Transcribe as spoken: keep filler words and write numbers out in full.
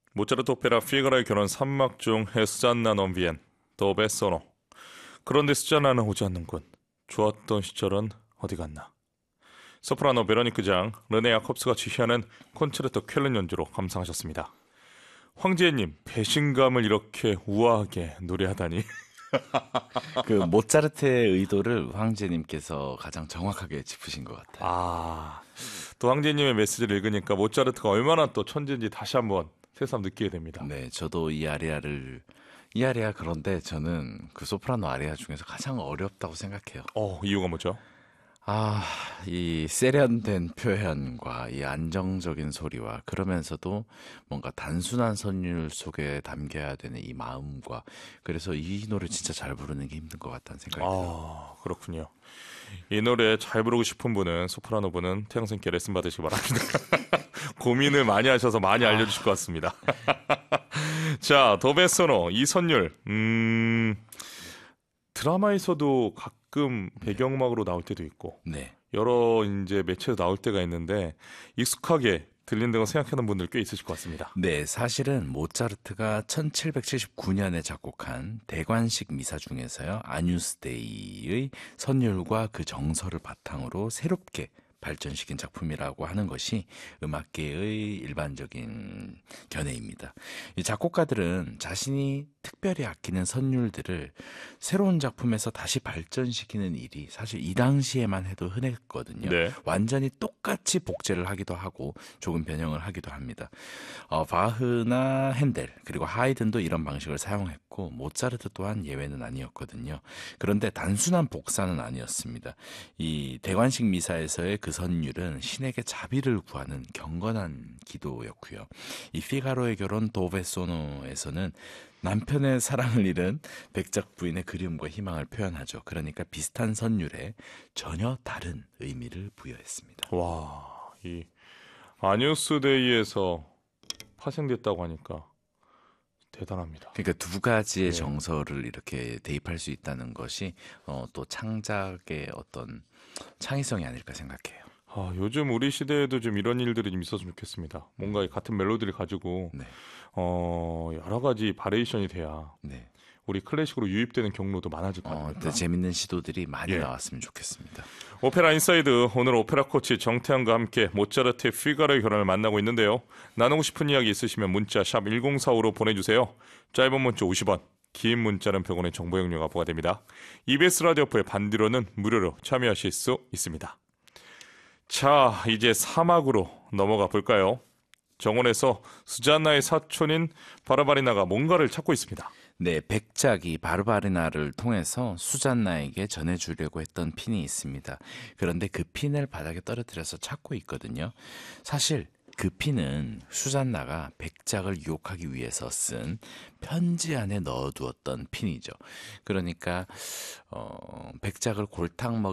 모차르트 오페라 피가로의 결혼 삼 막 중 수잔나 non vien, dove sono. 그런데 수잔나는 오지 않는군. 좋았던 시절은 어디 갔나. 소프라노 베로니크 장 르네 야콥스가 지휘하는 콘체르토 쾰른 연주로 감상하셨습니다. 황지혜님, 배신감을 이렇게 우아하게 노래하다니. 그 모차르트의 의도를 황제님께서 가장 정확하게 짚으신 것 같아요. 아, 또 황제님의 메시지를 읽으니까 모차르트가 얼마나 또 천재인지 다시 한번 새삼 느끼게 됩니다. 네, 저도 이 아리아를 이 아리아 그런데 저는 그 소프라노 아리아 중에서 가장 어렵다고 생각해요. 어, 이유가 뭐죠? 아, 이 세련된 표현과 이 안정적인 소리와 그러면서도 뭔가 단순한 선율 속에 담겨야 되는 이 마음과 그래서 이 노래 진짜 잘 부르는 게 힘든 것 같다는 생각이 들어요. 아, 그렇군요. 이 노래 잘 부르고 싶은 분은 소프라노 분은 태양생께 레슨 받으시기 바랍니다. 고민을 많이 하셔서 많이 알려주실 것 같습니다. 자, 도베소노 이 선율. 음, 드라마에서도 가끔 배경음악으로 나올 때도 있고 네. 여러 이제 매체에서 나올 때가 있는데 익숙하게 들린다고 생각하는 분들 꽤 있으실 것 같습니다. 네, 사실은 모차르트가 천칠백칠십구 년에 작곡한 대관식 미사 중에서요, 아뉴스 데이의 선율과 그 정서를 바탕으로 새롭게 발전시킨 작품이라고 하는 것이 음악계의 일반적인 견해입니다. 이 작곡가들은 자신이 특별히 아끼는 선율들을 새로운 작품에서 다시 발전시키는 일이 사실 이 당시에만 해도 흔했거든요. 네. 완전히 똑같이 복제를 하기도 하고 조금 변형을 하기도 합니다. 어, 바흐나 핸델 그리고 하이든도 이런 방식을 사용했고 모차르트 또한 예외는 아니었거든요. 그런데 단순한 복사는 아니었습니다. 이 대관식 미사에서의 그 선율은 신에게 자비를 구하는 경건한 기도였고요. 이 피가로의 결혼 도베소노에서는 남편의 사랑을 잃은 백작 부인의 그리움과 희망을 표현하죠. 그러니까 비슷한 선율에 전혀 다른 의미를 부여했습니다. 와, 이 아뉴스데이에서 파생됐다고 하니까 대단합니다. 그러니까 두 가지의 네. 정서를 이렇게 대입할 수 있다는 것이 어, 또 창작의 어떤 창의성이 아닐까 생각해요. 아, 요즘 우리 시대에도 좀 이런 일들이 좀 있었으면 좋겠습니다. 뭔가 이 같은 멜로디를 가지고 네, 어, 여러 가지 바리에이션이 돼야 네. 우리 클래식으로 유입되는 경로도 많아질 것 어, 같습니다. 또 재밌는 시도들이 많이 예. 나왔으면 좋겠습니다. 오페라 인사이드, 오늘 오페라 코치 정태환과 함께 모차르트의 피가로의 결혼을 만나고 있는데요. 나누고 싶은 이야기 있으시면 문자 샵 일공사오로 보내주세요. 짧은 문자 오십 원, 긴 문자는 백 원의 정보 용료가 부과됩니다. 이비에스 라디오프의 반디로는 무료로 참여하실 수 있습니다. 자, 이제 사막으로 넘어가 볼까요? 정원에서 수잔나의 사촌인 바르바리나가 뭔가를 찾고 있습니다. 네, 백작이 바르바리나를 통해서 수잔나에게 전해주려고 했던 핀이 있습니다. 그런데 그 핀을 바닥에 떨어뜨려서 찾고 있거든요. 사실 그 핀은 수잔나가 백작을 유혹하기 위해서 쓴 편지 안에 넣어두었던 핀이죠. 그러니까 어, 백작을 골탕 먹